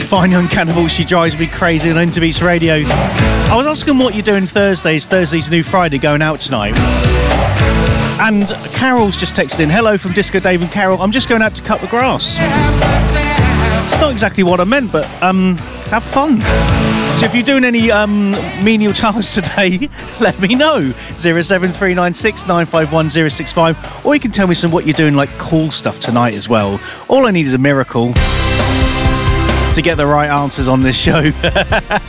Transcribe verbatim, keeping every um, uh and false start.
Fine Young Cannibal, She Drives Me Crazy on Interbeats Radio. I was asking what you're doing Thursdays. Thursday's New Friday, going out tonight. And Carol's just texted in, hello from Disco Dave and Carol, I'm just going out to cut the grass. It's not exactly what I meant, but um, have fun. So if you're doing any um, menial tasks today, let me know. zero seven three nine six nine five one zero six five, or you can tell me some what you're doing, like cool stuff tonight as well. All I need is a miracle to get the right answers on this show.